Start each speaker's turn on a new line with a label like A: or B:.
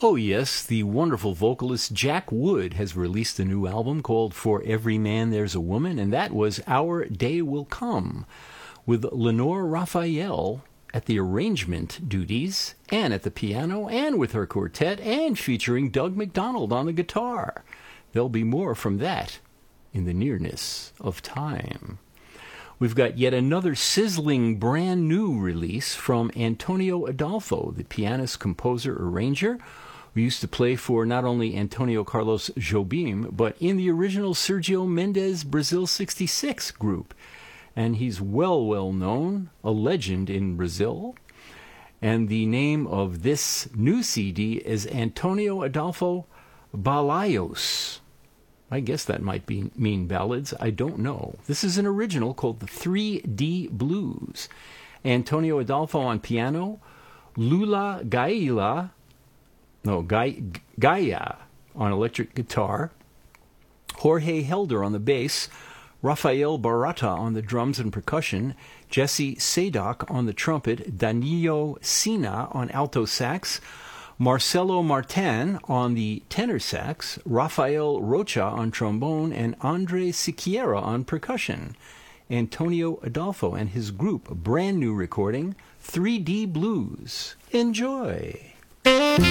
A: Oh yes, the wonderful vocalist Jack Wood has released a new album called For Every Man There's a Woman, and that was Our Day Will Come, with Lenore Raphael at the arrangement duties, and at the piano, and with her quartet, and featuring Doug McDonald on the guitar. There'll be more from that in the nearness of time. We've got yet another sizzling brand new release from Antonio Adolfo, the pianist, composer, arranger, who used to play for not only Antonio Carlos Jobim, but in the original Sergio Mendes Brazil 66 group. And he's well known, a legend in Brazil. And the name of this new CD is Antonio Adolfo Balaios. I guess that might mean ballads. I don't know. This is an original called the 3D Blues. Antonio Adolfo on piano, Lula Gaia on electric guitar, Jorge Helder on the bass, Rafael Barata on the drums and percussion, Jesse Sadok on the trumpet, Danilo Sina on alto sax, Marcelo Martin on the tenor sax, Rafael Rocha on trombone, and Andre Siqueira on percussion. Antonio Adolfo and his group, a brand new recording, 3D Blues. Enjoy!